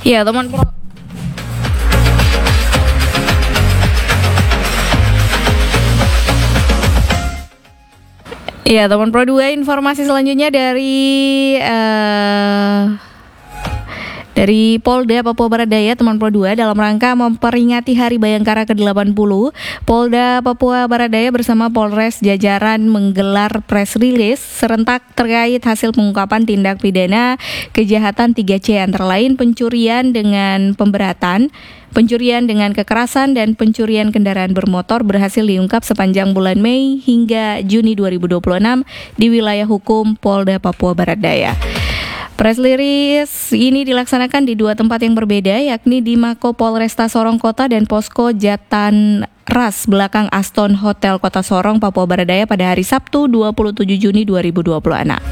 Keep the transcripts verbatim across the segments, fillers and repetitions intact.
Ya, teman pro Ya, teman Pro dua, informasi selanjutnya dari uh, dari Polda Papua Barat Daya, teman Pro dua, dalam rangka memperingati Hari Bayangkara ke delapan puluh, Polda Papua Barat Daya bersama Polres jajaran menggelar press release serentak terkait hasil pengungkapan tindak pidana kejahatan tiga C, antara lain pencurian dengan pemberatan, pencurian dengan kekerasan, dan pencurian kendaraan bermotor berhasil diungkap sepanjang bulan Mei hingga Juni dua ribu dua puluh enam di wilayah hukum Polda Papua Barat Daya. Press release ini dilaksanakan di dua tempat yang berbeda, yakni di Mako Polresta Sorong Kota dan Posko Jatan Ras belakang Aston Hotel Kota Sorong, Papua Barat Daya pada hari Sabtu dua puluh tujuh Juni dua ribu dua puluh enam.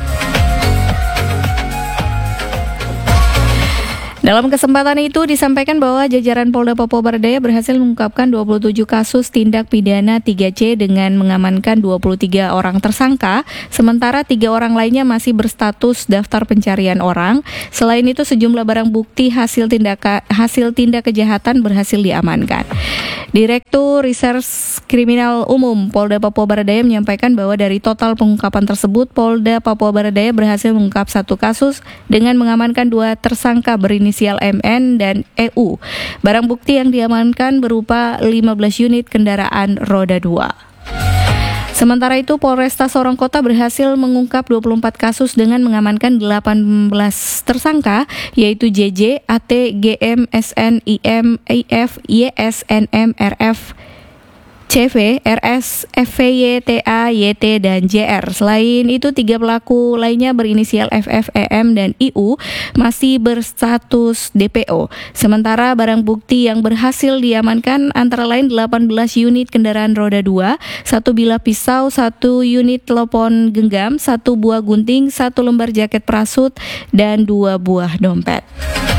Dalam kesempatan itu disampaikan bahwa jajaran Polda Papua Barat Daya berhasil mengungkapkan dua puluh tujuh kasus tindak pidana tiga C dengan mengamankan dua puluh tiga orang tersangka, sementara tiga orang lainnya masih berstatus daftar pencarian orang. Selain itu sejumlah barang bukti hasil tindak hasil tindak kejahatan berhasil diamankan. Direktur Reserse Kriminal Umum Polda Papua Barat Daya menyampaikan bahwa dari total pengungkapan tersebut, Polda Papua Barat Daya berhasil mengungkap satu kasus dengan mengamankan dua tersangka berinisial M N dan E U. Barang bukti yang diamankan berupa lima belas unit kendaraan roda dua. Sementara itu, Polresta Sorong Kota berhasil mengungkap dua puluh empat kasus dengan mengamankan delapan belas tersangka, yaitu J J, A T, G M, S N, I M, I F, Y S, N M, R F, C V, R S, F V Y, T A, Y T, dan J R. Selain itu, tiga pelaku lainnya berinisial F F, E M, dan I U masih berstatus D P O. Sementara barang bukti yang berhasil diamankan antara lain delapan belas unit kendaraan roda dua, satu bilah pisau, satu unit telepon genggam, satu buah gunting, satu lembar jaket parasut, dan dua buah dompet.